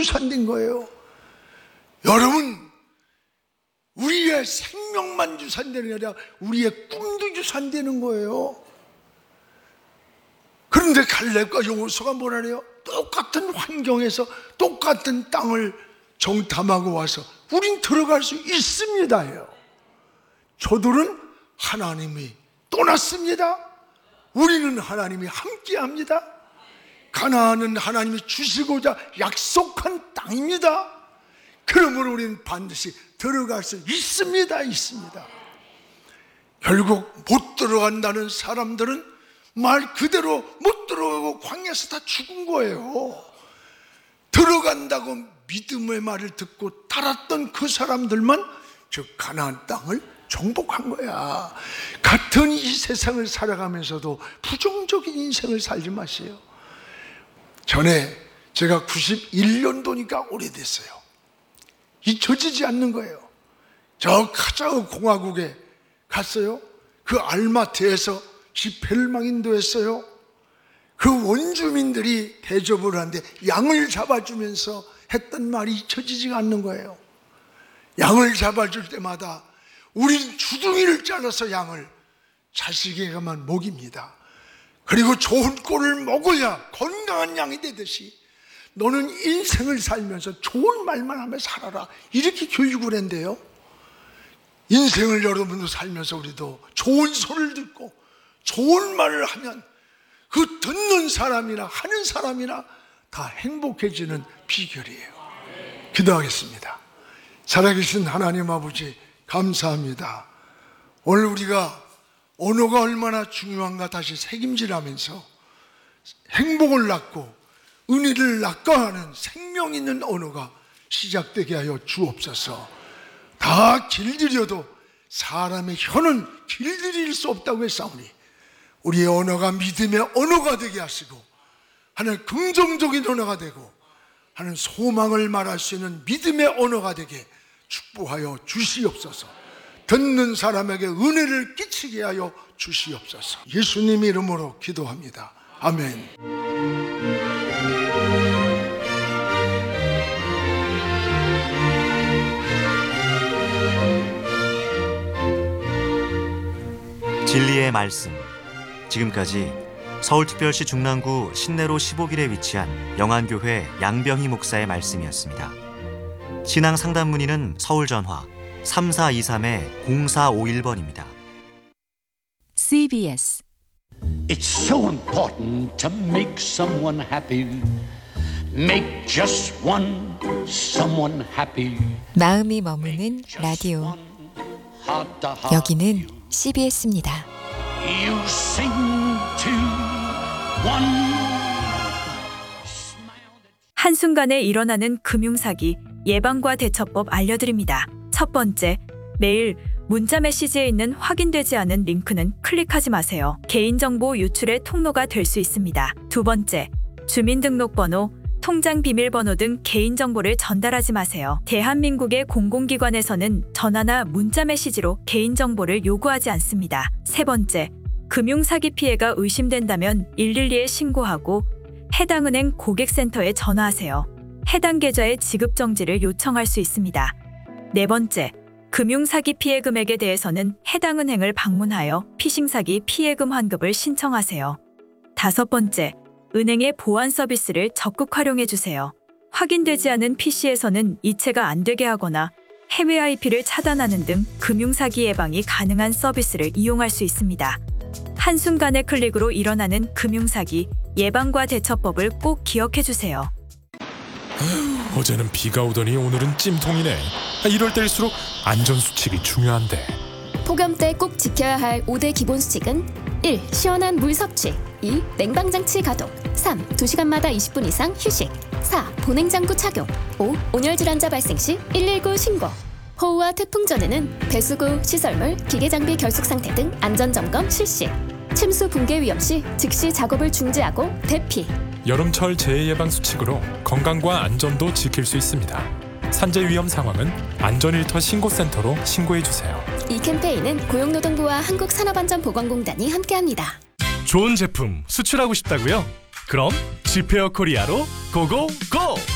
유산된 거예요. 여러분, 우리의 생명만 유산되는 게 아니라 우리의 꿈도 유산되는 거예요. 그런데 갈렙과 여호수아가 뭐라래요? 똑같은 환경에서 똑같은 땅을 정탐하고 와서 우린 들어갈 수 있습니다요. 저들은 하나님이 떠났습니다. 우리는 하나님이 함께합니다. 가나안은 하나님이 주시고자 약속한 땅입니다. 그러므로 우리는 반드시 들어갈 수 있습니다. 결국 못 들어간다는 사람들은 말 그대로 못 들어가고 광야에서 다 죽은 거예요. 들어간다고 믿음의 말을 듣고 따랐던 그 사람들만 저 가나안 땅을 정복한 거야. 같은 이 세상을 살아가면서도 부정적인 인생을 살지 마세요. 전에 제가 91년도니까 오래됐어요. 잊혀지지 않는 거예요. 저 카자흐 공화국에 갔어요. 그 알마트에서 집회를 막 인도했어요. 그 원주민들이 대접을 하는데 양을 잡아주면서 했던 말이 잊혀지지가 않는 거예요. 양을 잡아줄 때마다 우린 주둥이를 잘라서 양을 자식에게만 먹입니다. 그리고 좋은 꼴을 먹어야 건강한 양이 되듯이 너는 인생을 살면서 좋은 말만 하며 살아라, 이렇게 교육을 했는데요, 인생을 여러분도 살면서 우리도 좋은 소리를 듣고 좋은 말을 하면 그 듣는 사람이나 하는 사람이나 다 행복해지는 비결이에요. 기도하겠습니다. 살아계신 하나님 아버지, 감사합니다. 오늘 우리가 언어가 얼마나 중요한가 다시 새김질하면서 행복을 낳고 은혜를 낳고하는 생명 있는 언어가 시작되게 하여 주옵소서. 다 길들여도 사람의 혀는 길들일 수 없다고 했사오니 우리의 언어가 믿음의 언어가 되게 하시고 하는 긍정적인 언어가 되고 하는 소망을 말할 수 있는 믿음의 언어가 되게 축복하여 주시옵소서. 듣는 사람에게 은혜를 끼치게 하여 주시옵소서. 예수님 이름으로 기도합니다. 아멘. 진리의 말씀. 지금까지 서울특별시 중랑구 신내로 15길에 위치한 영안교회 양병희 목사의 말씀이었습니다. 신앙 상담 문의는 서울전화 3423-0451번입니다. CBS It's so important to make someone happy. Make just one someone happy. 마음이 머무는 라디오. 여기는 CBS입니다. You sing to one. 한순간에 일어나는 금융사기 예방과 대처법 알려드립니다. 첫 번째, 매일 문자 메시지에 있는 확인되지 않은 링크는 클릭하지 마세요. 개인정보 유출의 통로가 될 수 있습니다. 두 번째, 주민등록번호, 통장 비밀번호 등 개인정보를 전달하지 마세요. 대한민국의 공공기관에서는 전화나 문자 메시지로 개인정보를 요구하지 않습니다. 세 번째, 금융사기 피해가 의심된다면 112에 신고하고 해당 은행 고객센터에 전화하세요. 해당 계좌의 지급 정지를 요청할 수 있습니다. 네 번째, 금융사기 피해 금액에 대해서는 해당 은행을 방문하여 피싱사기 피해금 환급을 신청하세요. 다섯 번째, 은행의 보안 서비스를 적극 활용해 주세요. 확인되지 않은 PC에서는 이체가 안 되게 하거나 해외 IP를 차단하는 등 금융사기 예방이 가능한 서비스를 이용할 수 있습니다. 한순간의 클릭으로 일어나는 금융사기 예방과 대처법을 꼭 기억해 주세요. 어제는 비가 오더니 오늘은 찜통이네. 이럴 때일수록 안전수칙이 중요한데. 폭염 때 꼭 지켜야 할 5대 기본 수칙은 1. 시원한 물 섭취, 2. 냉방장치 가동, 3. 2시간마다 20분 이상 휴식, 4. 보냉장구 착용, 5. 온열 질환자 발생 시 119 신고. 호우와 태풍 전에는 배수구, 시설물, 기계장비 결숙 상태 등 안전점검 실시. 침수 붕괴 위험 시 즉시 작업을 중지하고 대피. 여름철 재해 예방 수칙으로 건강과 안전도 지킬 수 있습니다. 산재 위험 상황은 안전일터 신고센터로 신고해 주세요. 이 캠페인은 고용노동부와 한국산업안전보건공단이 함께합니다. 좋은 제품 수출하고 싶다고요? 그럼 지페어 코리아로 고고고!